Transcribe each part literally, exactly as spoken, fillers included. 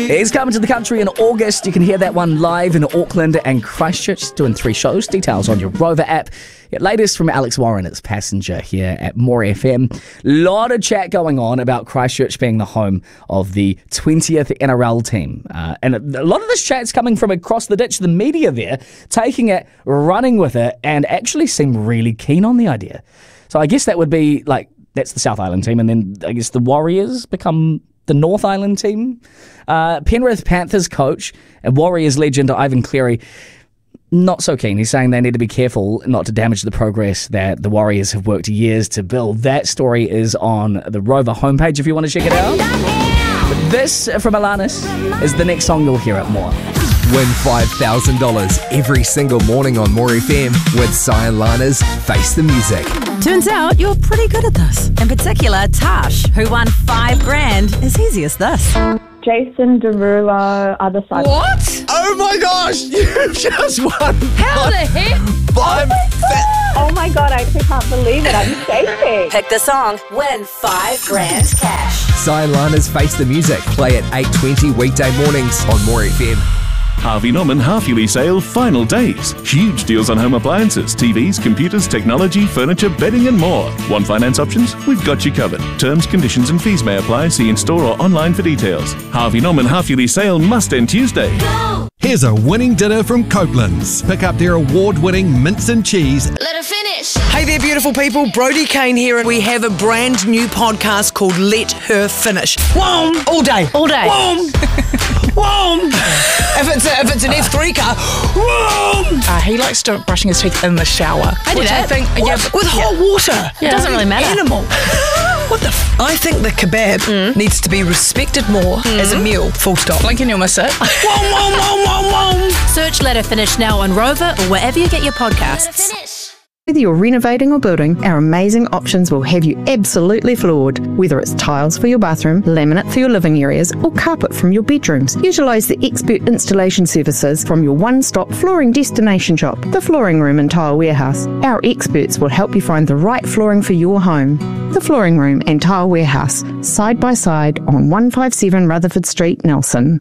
He's coming to the country in August. You can hear that one live in Auckland and Christchurch. He's doing three shows. Details on your Rover app. Yeah, latest from Alex Warren, it's Passenger here at More F M. Lot of chat going on about Christchurch being the home of the twentieth N R L team. Uh, and a lot of this chat's coming from across the ditch. The media there taking it, running with it, and actually seem really keen on the idea. So I guess that would be like, that's the South Island team, and then I guess the Warriors become the North Island team. Uh, Penrith Panthers coach and Warriors legend Ivan Cleary, not so keen. He's saying they need to be careful not to damage the progress that the Warriors have worked years to build. That story is on the Rover homepage if you want to check it out. But this from Alanis is the next song you'll hear at More. Win five thousand dollars every single morning on More F M with Cy and Lana's Face the Music. Turns out you're pretty good at this. In particular, Tash, who won five grand, is easy as this. Jason Derulo, other side. What? Oh my gosh, you just won. How the heck? Five Oh, oh my god, I actually can't believe it. I'm shaking. Pick the song, win five grand cash. Cy and Lana's Face the Music. Play at eight twenty weekday mornings on More F M. Harvey Norman half-yearly sale final days. Huge deals on home appliances, T Vs, computers, technology, furniture, bedding and more. Want finance options? We've got you covered. Terms, conditions and fees may apply. See in store or online for details. Harvey Norman half-yearly sale must end Tuesday. Go! Here's a winning dinner from Copeland's. Pick up their award-winning mince and cheese. Let her finish. Hey there, beautiful people. Brody Kane here, and we have a brand new podcast called Let Her Finish. Whoom! All day. All day. Whoom! Whoom! If it's a, if it's an F three car, whoom! Uh, he likes to brushing his teeth in the shower. I do which that. I think, What? yeah, but- With yeah. hot water. It doesn't really matter. Animal. What the f- I think the kebab Mm. needs to be respected more as a meal. Full stop. Blink and you'll miss it. Whoom, whoom, whoom, whoom, whoom. Search Let Her Finish now on Rover or wherever you get your Let her podcasts. finish. Whether you're renovating or building, our amazing options will have you absolutely floored. Whether it's tiles for your bathroom, laminate for your living areas, or carpet from your bedrooms, utilise the expert installation services from your one-stop flooring destination shop, The Flooring Room and Tile Warehouse. Our experts will help you find the right flooring for your home. The Flooring Room and Tile Warehouse, side by side on one fifty-seven Rutherford Street, Nelson.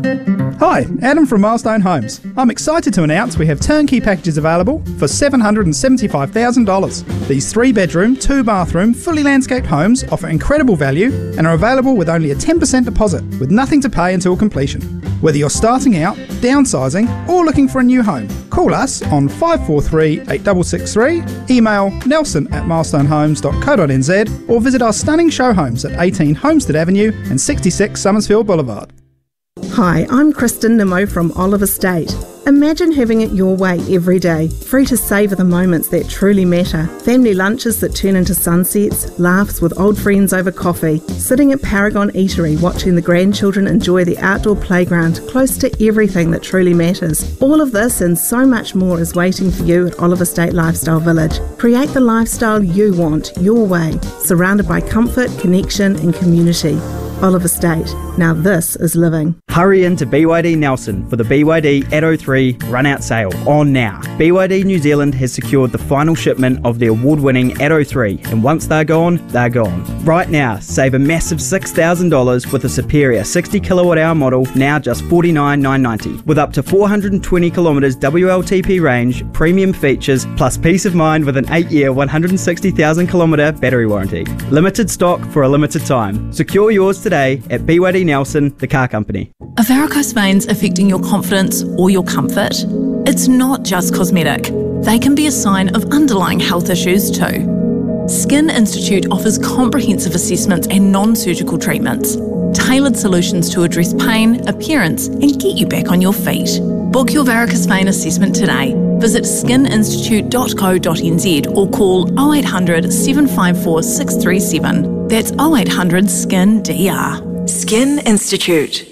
Hi, Adam from Milestone Homes. I'm excited to announce we have turnkey packages available for seven hundred seventy-five thousand dollars. These three-bedroom, two-bathroom, fully landscaped homes offer incredible value and are available with only a ten percent deposit, with nothing to pay until completion. Whether you're starting out, downsizing, or looking for a new home, call us on five four three, eight six six three, email nelson at milestonehomes dot co dot n z, or visit our stunning show homes at eighteen Homestead Avenue and sixty-six Summersfield Boulevard. Hi, I'm Kristen Nimmo from Olive Estate. Imagine having it your way every day, free to savour the moments that truly matter. Family lunches that turn into sunsets, laughs with old friends over coffee, sitting at Paragon Eatery watching the grandchildren enjoy the outdoor playground close to everything that truly matters. All of this and so much more is waiting for you at Olive Estate Lifestyle Village. Create the lifestyle you want, your way, surrounded by comfort, connection and community. Olive Estate. Now this is living. Hurry into B Y D Nelson for the B Y D Atto three run-out sale on now. B Y D New Zealand has secured the final shipment of the award-winning Atto three, and once they're gone, they're gone. Right now, save a massive six thousand dollars with a superior sixty kilowatt hour model, now just forty-nine thousand nine hundred ninety dollars. With up to four hundred twenty kilometres W L T P range, premium features, plus peace of mind with an eight year, one hundred sixty thousand kilometre battery warranty. Limited stock for a limited time. Secure yours today at B Y D Nelson, the car company. Are varicose veins affecting your confidence or your comfort? It's not just cosmetic. They can be a sign of underlying health issues too. Skin Institute offers comprehensive assessments and non-surgical treatments, tailored solutions to address pain, appearance, and get you back on your feet. Book your varicose vein assessment today. Visit skin institute dot co dot n z or call oh eight hundred, seven five four, six three seven. That's oh eight hundred, S K I N D R. Skin Institute.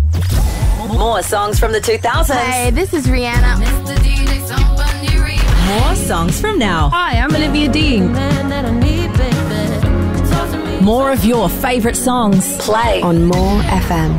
More songs from the two thousands. Hey, this is Rihanna. More songs from now. Hi, I'm Olivia Dean. More of your favourite songs. Play on More F M.